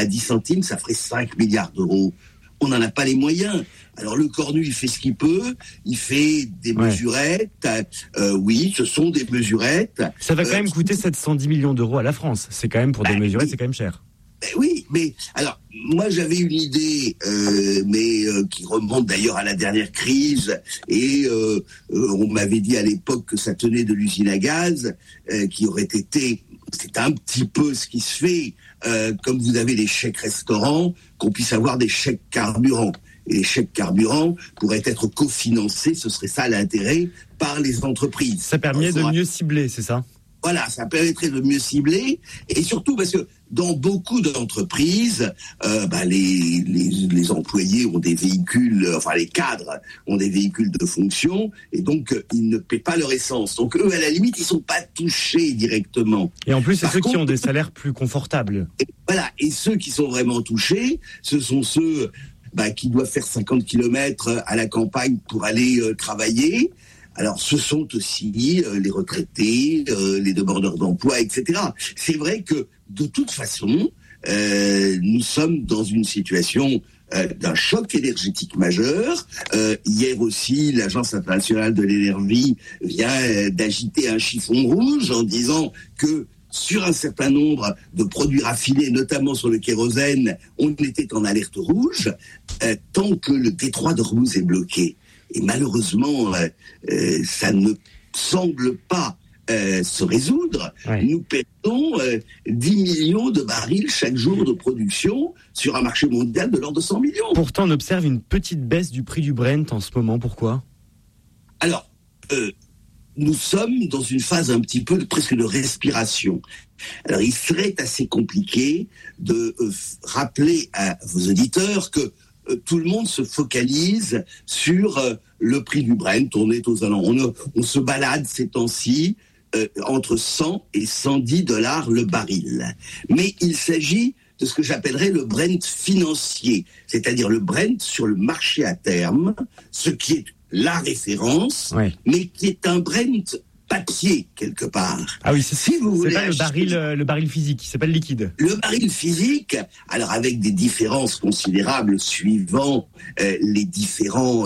10 centimes, ça ferait 5 milliards d'euros. On n'en a pas les moyens. Alors le Cornu, il fait ce qu'il peut, il fait des mesurettes, oui, ce sont des mesurettes. Ça va quand même coûter 710 millions d'euros à la France. C'est quand même, pour des mesurettes, c'est quand même cher. Oui, mais alors, moi j'avais une idée, qui remonte d'ailleurs à la dernière crise, et on m'avait dit à l'époque que ça tenait de l'usine à gaz, qui aurait été, c'est un petit peu ce qui se fait, comme vous avez les chèques restaurants, qu'on puisse avoir des chèques carburant. Et les chèques carburant pourraient être cofinancés, ce serait ça l'intérêt, par les entreprises. Ça permet de mieux cibler, c'est ça ? Voilà, ça permettrait de mieux cibler, et surtout parce que dans beaucoup d'entreprises, les employés ont des véhicules, enfin les cadres ont des véhicules de fonction, et donc ils ne paient pas leur essence. Donc eux, à la limite, ils sont pas touchés directement. Et en plus, c'est ceux qui ont des salaires plus confortables. Et ceux qui sont vraiment touchés, ce sont ceux qui doivent faire 50 km à la campagne pour aller travailler. Alors, ce sont aussi les retraités, les demandeurs d'emploi, etc. C'est vrai que, de toute façon, nous sommes dans une situation d'un choc énergétique majeur. Hier aussi, l'Agence internationale de l'énergie vient d'agiter un chiffon rouge en disant que sur un certain nombre de produits raffinés, notamment sur le kérosène, on était en alerte rouge, tant que le détroit d'Ormuz est bloqué. Et malheureusement, ça ne semble pas se résoudre. Ouais. Nous perdons 10 millions de barils chaque jour de production sur un marché mondial de l'ordre de 100 millions. Pourtant, on observe une petite baisse du prix du Brent en ce moment. Pourquoi ? Alors, nous sommes dans une phase un petit peu presque de respiration. Alors, il serait assez compliqué de rappeler à vos auditeurs que tout le monde se focalise sur le prix du Brent. On est aux alentours, on se balade ces temps-ci entre 100 et 110 $ le baril. Mais il s'agit de ce que j'appellerais le Brent financier, c'est-à-dire le Brent sur le marché à terme, ce qui est la référence, mais qui est un Brent papier quelque part. Ah oui, c'est pas le baril physique, c'est pas le liquide. Le baril physique, alors avec des différences considérables suivant les différents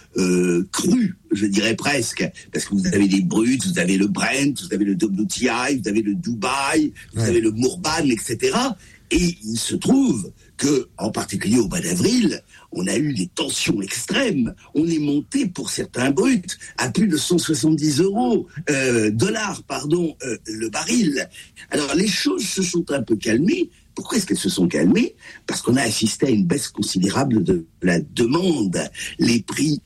crus, je dirais presque, parce que vous avez les bruts, vous avez le Brent, vous avez le WTI, vous avez le Dubai, vous avez le Murban, etc. Et il se trouve que, en particulier au mois d'avril, on a eu des tensions extrêmes. On est monté pour certains bruts à plus de 170 dollars, le baril. Alors les choses se sont un peu calmées. Pourquoi est-ce qu'elles se sont calmées ? Parce qu'on a assisté à une baisse considérable de la demande. Les prix,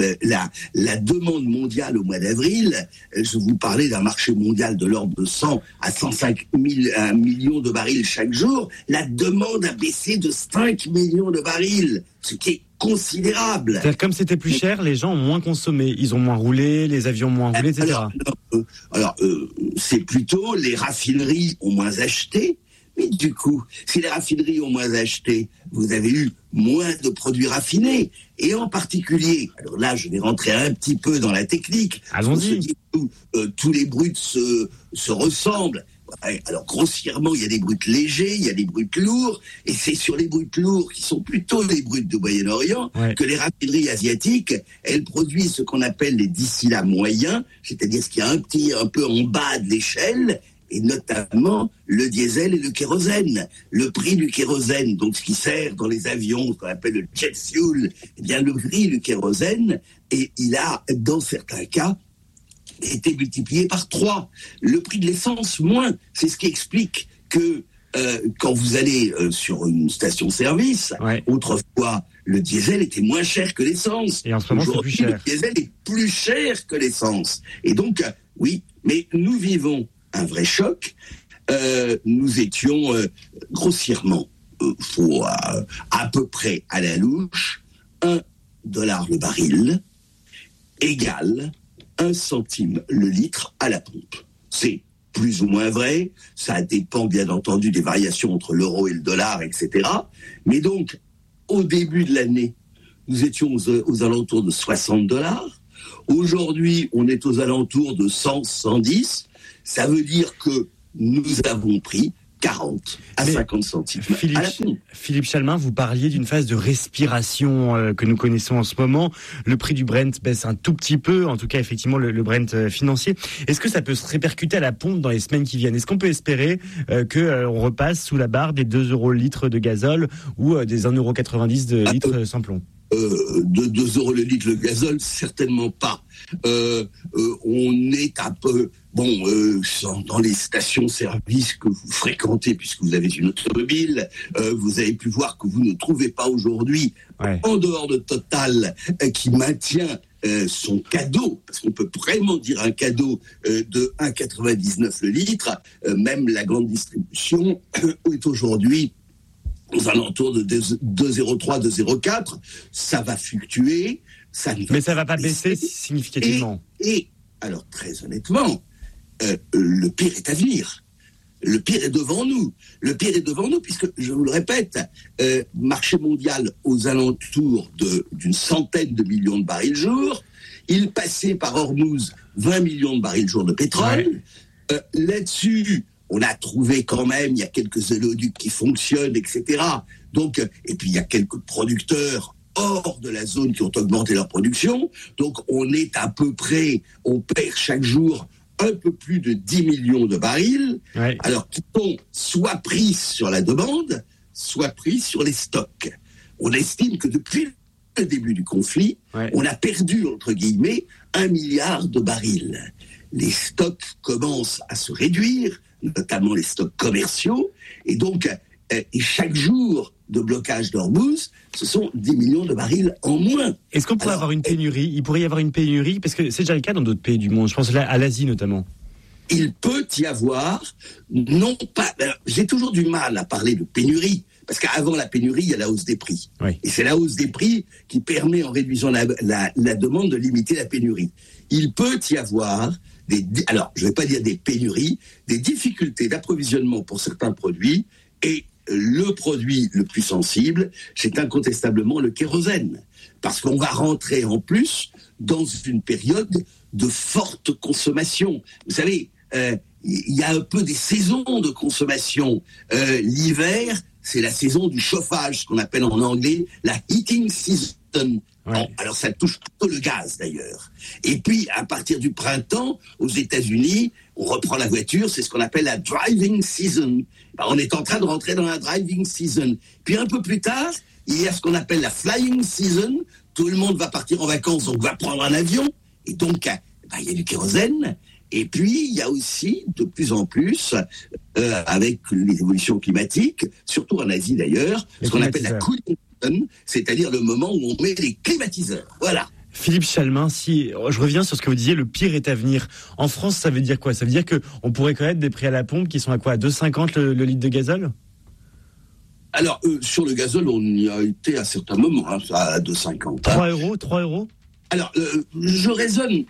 la demande mondiale au mois d'avril, je vous parlais d'un marché mondial de l'ordre de 100 à 105 millions de barils chaque jour. La demande a baissé de 5 millions de barils, ce qui est considérable. C'est-à-dire, comme c'était plus cher, les gens ont moins consommé. Ils ont moins roulé, les avions ont moins roulé, etc. Alors, c'est plutôt les raffineries ont moins acheté. Mais du coup, si les raffineries ont moins acheté, vous avez eu moins de produits raffinés. Et en particulier, alors là, je vais rentrer un petit peu dans la technique. Allons-y. Tous les bruts se ressemblent. Alors grossièrement, il y a des bruts légers, il y a des bruts lourds, et c'est sur les bruts lourds, qui sont plutôt les bruts du Moyen-Orient, que les raffineries asiatiques, elles produisent ce qu'on appelle les distillats moyens, c'est-à-dire ce qui est un peu en bas de l'échelle, et notamment le diesel et le kérosène. Le prix du kérosène, donc ce qui sert dans les avions, ce qu'on appelle le jet fuel, eh bien le prix du kérosène, et il a, dans certains cas, été multiplié par 3. Le prix de l'essence, moins. C'est ce qui explique que quand vous allez sur une station-service, autrefois, le diesel était moins cher que l'essence. Et en ce moment, c'est plus cher. Le diesel est plus cher que l'essence. Et donc, oui, mais nous vivons un vrai choc. Nous étions grossièrement, à peu près à la louche, $1 le baril égale 1 centime le litre à la pompe. C'est plus ou moins vrai, ça dépend bien entendu des variations entre l'euro et le dollar, etc. Mais donc, au début de l'année, nous étions aux alentours de $60. Aujourd'hui, on est aux alentours de 100, 110. Ça veut dire que nous avons pris 40 à 50 centimes. Philippe Chalmin, vous parliez d'une phase de respiration que nous connaissons en ce moment. Le prix du Brent baisse un tout petit peu, en tout cas effectivement le Brent financier. Est-ce que ça peut se répercuter à la pompe dans les semaines qui viennent ? Est-ce qu'on peut espérer qu'on repasse sous la barre des 2 € le litre de gazole ou des 1,90 € de litre sans plomb ? De 2 € le litre le gazole, certainement pas. On est un peu dans les stations-service que vous fréquentez puisque vous avez une automobile. Vous avez pu voir que vous ne trouvez pas aujourd'hui, en dehors de Total, qui maintient son cadeau, parce qu'on peut vraiment dire un cadeau de 1,99 le litre. Même la grande distribution est aujourd'hui aux alentours de 2,03, 2,04, ça va fluctuer. Mais ça ne va pas baisser significativement. Et alors, très honnêtement, le pire est à venir. Le pire est devant nous. Le pire est devant nous, puisque, je vous le répète, marché mondial aux alentours d'une centaine de millions de barils jour. Il passait par Hormuz 20 millions de barils jour de pétrole. Là-dessus, on a trouvé quand même, il y a quelques oléoducs qui fonctionnent, etc. Donc, et puis il y a quelques producteurs hors de la zone qui ont augmenté leur production. Donc, on est à peu près, on perd chaque jour un peu plus de 10 millions de barils, alors qui sont soit pris sur la demande, soit pris sur les stocks. On estime que depuis le début du conflit, on a perdu, entre guillemets, 1 milliard de barils. Les stocks commencent à se réduire, notamment les stocks commerciaux, et donc et chaque jour de blocage d'Hormuz, ce sont 10 millions de barils en moins. Est-ce qu'on pourrait avoir une pénurie ? Il pourrait y avoir une pénurie, parce que c'est déjà le cas dans d'autres pays du monde, je pense à l'Asie notamment. Il peut y avoir, non pas... J'ai toujours du mal à parler de pénurie, parce qu'avant la pénurie, il y a la hausse des prix. Et c'est la hausse des prix qui permet, en réduisant la demande, de limiter la pénurie. Il peut y avoir... alors, je ne vais pas dire des pénuries, des difficultés d'approvisionnement pour certains produits, et le produit le plus sensible, c'est incontestablement le kérosène. Parce qu'on va rentrer en plus dans une période de forte consommation. Vous savez, il y a un peu des saisons de consommation. L'hiver, c'est la saison du chauffage, ce qu'on appelle en anglais la heating season. Alors ça touche plutôt le gaz d'ailleurs. Et puis à partir du printemps, aux États-Unis, on reprend la voiture, c'est ce qu'on appelle la driving season. On est en train de rentrer dans la driving season. Puis un peu plus tard, il y a ce qu'on appelle la flying season. Tout le monde va partir en vacances, donc va prendre un avion. Et donc, il y a du kérosène. Et puis, il y a aussi, de plus en plus, avec les évolutions climatiques, surtout en Asie d'ailleurs, ce qu'on appelle la cooling season, c'est-à-dire le moment où on met les climatiseurs. Voilà. Philippe Chalmin, si je reviens sur ce que vous disiez, le pire est à venir. En France, ça veut dire quoi ? Ça veut dire qu'on pourrait connaître des prix à la pompe qui sont à quoi ? À 2,50 le litre de gazole ? Alors, sur le gazole, on y a été à certains moments, à 2,50. 3 €. Alors, je raisonne,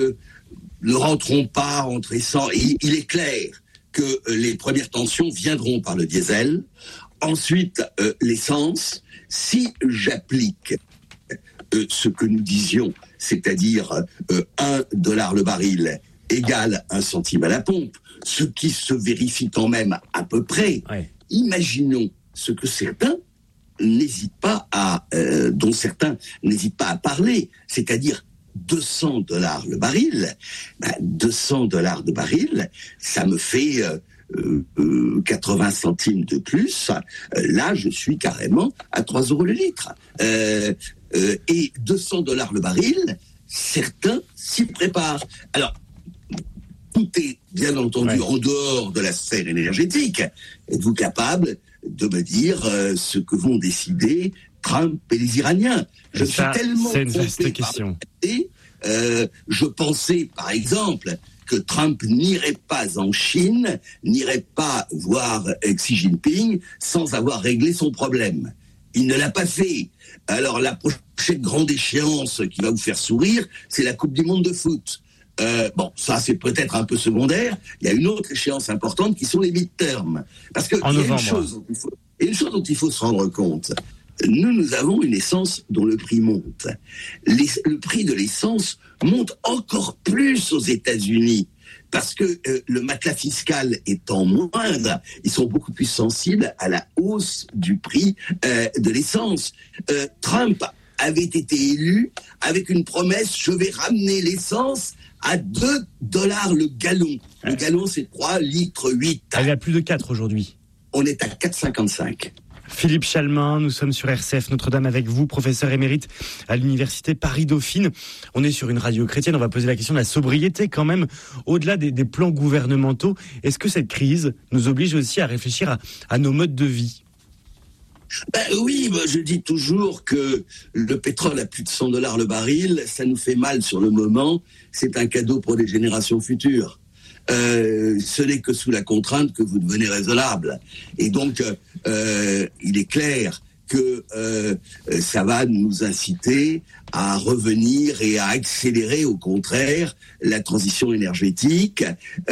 ne rentrons pas entre sans. Il est clair que les premières tensions viendront par le diesel. Ensuite, l'essence. Si j'applique ce que nous disions, c'est-à-dire 1 $ le baril égale 1 centime à la pompe, ce qui se vérifie quand même à peu près. Imaginons ce que certains n'hésitent pas dont certains n'hésitent pas à parler, c'est-à-dire 200 $ le baril. 200 $ de baril, ça me fait 80 centimes de plus. Là, je suis carrément à 3 € le litre. Et 200 $ le baril, certains s'y préparent. Alors, tout est bien entendu en dehors de la sphère énergétique. Êtes-vous capable de me dire ce que vont décider Trump et les Iraniens? Je suis tellement c'est une vaste question. Je pensais, par exemple, que Trump n'irait pas en Chine, n'irait pas voir Xi Jinping sans avoir réglé son problème. Il ne l'a pas fait. Alors la prochaine grande échéance qui va vous faire sourire, c'est la Coupe du Monde de foot. Ça c'est peut-être un peu secondaire. Il y a une autre échéance importante qui sont les midterms. Parce que il y a une chose dont il faut se rendre compte. Nous avons une essence dont le prix monte. Le prix de l'essence monte encore plus aux États-Unis. parce que le matelas fiscal étant moindre, ils sont beaucoup plus sensibles à la hausse du prix de l'essence. Trump avait été élu avec une promesse: je vais ramener l'essence à $2 le gallon. Le gallon, c'est 3 litres 8. Elle est à plus de 4 aujourd'hui. On est à 4,55. Philippe Chalmin, nous sommes sur RCF Notre-Dame avec vous, professeur émérite à l'université Paris-Dauphine. On est sur une radio chrétienne, on va poser la question de la sobriété quand même, au-delà des plans gouvernementaux. Est-ce que cette crise nous oblige aussi à réfléchir à nos modes de vie ? Oui, je dis toujours que le pétrole à plus de $100 le baril, ça nous fait mal sur le moment, c'est un cadeau pour les générations futures. Ce n'est que sous la contrainte que vous devenez raisonnable. Et donc, il est clair que ça va nous inciter à revenir et à accélérer, au contraire, la transition énergétique.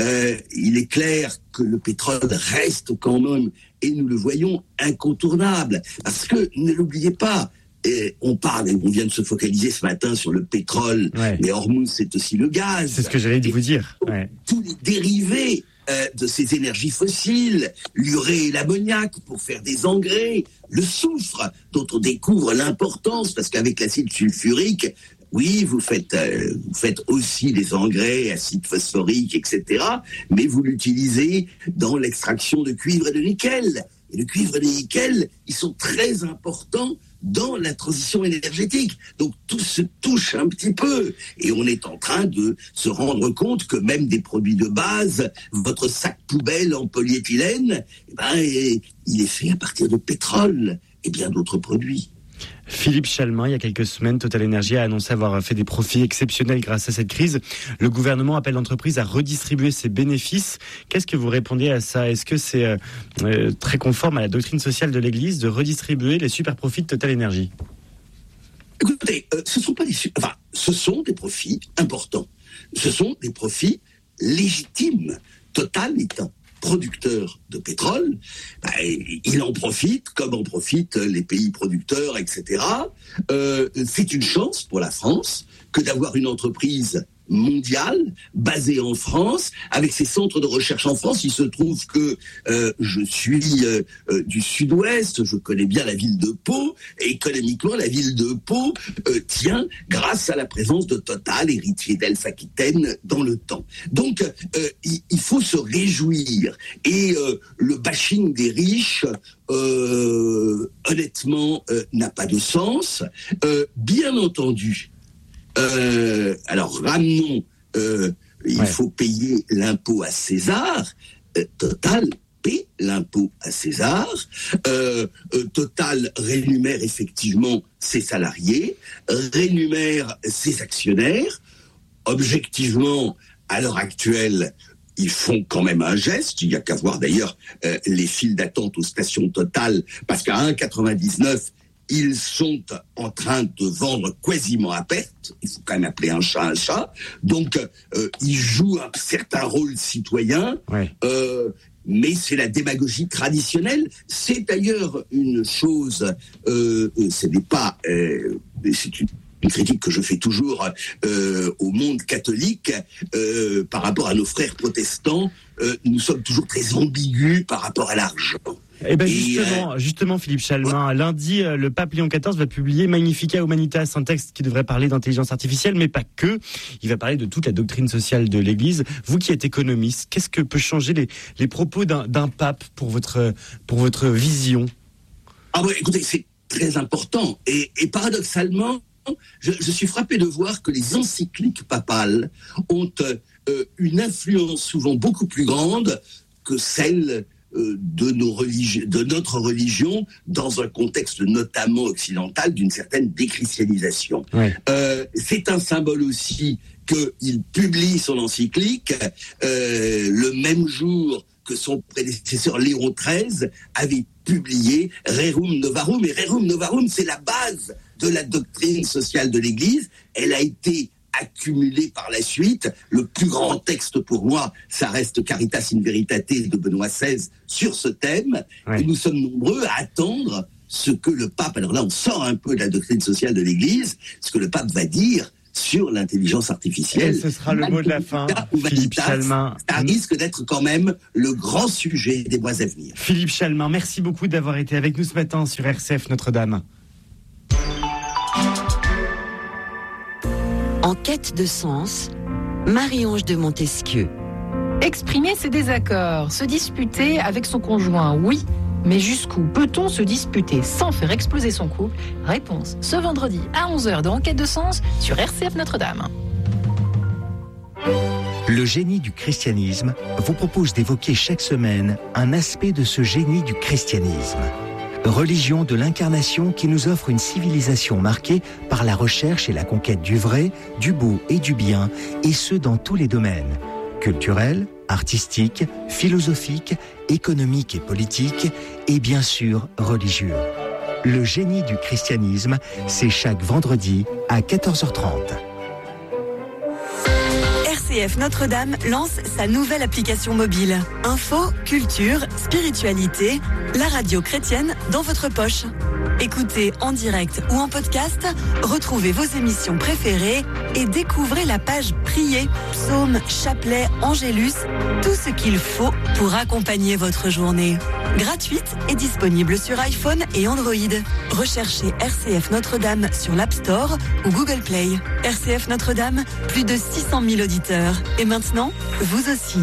Il est clair que le pétrole reste quand même, et nous le voyons, incontournable. Parce que, ne l'oubliez pas, on vient de se focaliser ce matin sur le pétrole, mais Hormuz, c'est aussi le gaz. C'est ce que j'allais vous dire. Tous les dérivés de ces énergies fossiles, l'urée et l'ammoniac pour faire des engrais, le soufre dont on découvre l'importance parce qu'avec l'acide sulfurique, oui, vous faites aussi des engrais, acide phosphorique, etc. Mais vous l'utilisez dans l'extraction de cuivre et de nickel. Et le cuivre et le nickel, ils sont très importants dans la transition énergétique. Donc tout se touche un petit peu. Et on est en train de se rendre compte que même des produits de base, votre sac poubelle en polyéthylène, il est fait à partir de pétrole et bien d'autres produits. Philippe Chalmin, il y a quelques semaines, Total Energy a annoncé avoir fait des profits exceptionnels grâce à cette crise. Le gouvernement appelle l'entreprise à redistribuer ses bénéfices. Qu'est-ce que vous répondez à ça ? Est-ce que c'est très conforme à la doctrine sociale de l'Église de redistribuer les super profits de Total Energy ? Écoutez, ce sont des profits importants. Ce sont des profits légitimes. Total étant producteur de pétrole, il en profite comme en profitent les pays producteurs, etc. C'est une chance pour la France que d'avoir une entreprise mondiale basée en France, avec ses centres de recherche en France. Il se trouve que je suis du sud-ouest, je connais bien la ville de Pau, et économiquement la ville de Pau tient grâce à la présence de Total, héritier d'Elf Aquitaine, dans le temps. Donc il faut se réjouir, et le bashing des riches honnêtement n'a pas de sens. Bien entendu, alors ramenons, il faut payer l'impôt à César. Total paie l'impôt à César. Total rémunère effectivement ses salariés, rémunère ses actionnaires. Objectivement, à l'heure actuelle, ils font quand même un geste. Il n'y a qu'à voir d'ailleurs les files d'attente aux stations Total, parce qu'à 1,99, ils sont en train de vendre quasiment à perte. Il faut quand même appeler un chat un chat. Donc, ils jouent un certain rôle citoyen. Mais c'est la démagogie traditionnelle. C'est d'ailleurs une chose, ce n'est pas... c'est une critique que je fais toujours au monde catholique par rapport à nos frères protestants. Nous sommes toujours très ambigus par rapport à l'argent. Justement, Philippe Chalmin, lundi, le pape Léon XIV va publier Magnificat Humanitas, un texte qui devrait parler d'intelligence artificielle, mais pas que. Il va parler de toute la doctrine sociale de l'Église. Vous qui êtes économiste, qu'est-ce que peut changer les propos d'un pape pour votre vision ? Écoutez, c'est très important. Et paradoxalement, je suis frappé de voir que les encycliques papales ont une influence souvent beaucoup plus grande que celle de notre religion, dans un contexte notamment occidental d'une certaine déchristianisation. C'est un symbole aussi qu'il publie son encyclique le même jour que son prédécesseur Léon XIII avait publié Rerum Novarum. Et Rerum Novarum, c'est la base de la doctrine sociale de l'Église. Elle a été accumulé par la suite. Le plus grand texte pour moi, ça reste Caritas in Veritate de Benoît XVI sur ce thème. Et nous sommes nombreux à attendre ce que le pape, alors là on sort un peu de la doctrine sociale de l'Église, ce que le pape va dire sur l'intelligence artificielle. Et ce sera le mot de la fin, Philippe Chalmin. Ça risque d'être quand même le grand sujet des mois à venir. Philippe Chalmin, merci beaucoup d'avoir été avec nous ce matin sur RCF Notre-Dame. En quête de sens, Marie-Ange de Montesquieu. Exprimer ses désaccords, se disputer avec son conjoint, oui. Mais jusqu'où peut-on se disputer sans faire exploser son couple ? Réponse ce vendredi à 11h dans Enquête de sens sur RCF Notre-Dame. Le génie du christianisme vous propose d'évoquer chaque semaine un aspect de ce génie du christianisme. Religion de l'incarnation qui nous offre une civilisation marquée par la recherche et la conquête du vrai, du beau et du bien, et ce dans tous les domaines. Culturel, artistique, philosophique, économique et politique, et bien sûr religieux. Le génie du christianisme, c'est chaque vendredi à 14h30. RCF Notre-Dame lance sa nouvelle application mobile. Info, culture, spiritualité, la radio chrétienne dans votre poche. Écoutez en direct ou en podcast, retrouvez vos émissions préférées et découvrez la page Prier, psaumes, chapelets, angélus, tout ce qu'il faut pour accompagner votre journée. Gratuite et disponible sur iPhone et Android. Recherchez RCF Notre-Dame sur l'App Store ou Google Play. RCF Notre-Dame, plus de 600 000 auditeurs. Et maintenant, vous aussi.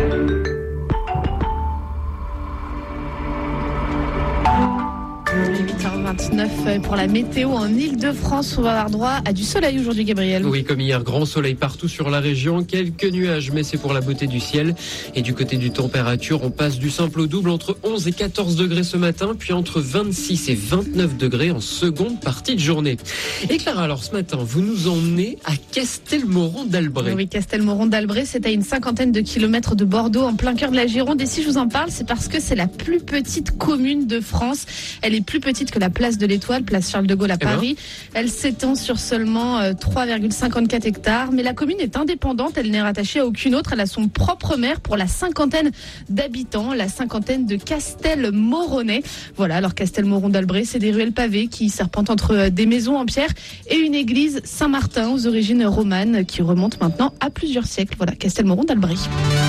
Il est 8h29 pour la météo en Ile-de-France. On va avoir droit à du soleil aujourd'hui, Gabriel. Oui, comme hier, grand soleil partout sur la région. Quelques nuages, mais c'est pour la beauté du ciel. Et du côté du température, on passe du simple au double entre 11 et 14 degrés ce matin, puis entre 26 et 29 degrés en seconde partie de journée. Et Clara, alors ce matin, vous nous emmenez à Castelmoron d'Albret. Oui, Castelmoron d'Albret, c'est à une 50aine de kilomètres de Bordeaux, en plein cœur de la Gironde. Et si je vous en parle, c'est parce que c'est la plus petite commune de France. Elle est plus petite que la place de l'Étoile, place Charles de Gaulle à Paris. Elle s'étend sur seulement 3,54 hectares. Mais la commune est indépendante, elle n'est rattachée à aucune autre. Elle a son propre maire pour la cinquantaine d'habitants, la cinquantaine de Castelmoronais. Voilà, alors Castelmoron d'Albret, c'est des ruelles pavées qui serpentent entre des maisons en pierre et une église Saint-Martin aux origines romanes qui remonte maintenant à plusieurs siècles. Voilà, Castelmoron d'Albret.